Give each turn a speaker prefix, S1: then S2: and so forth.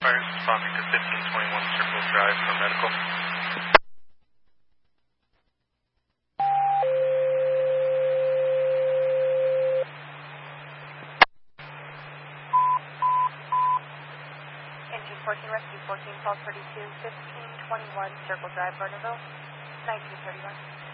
S1: Fire responding to 1521 Circle Drive for medical.
S2: Engine 14 Rescue 14, call 32, 1521 Circle Drive, Barneville, 1931.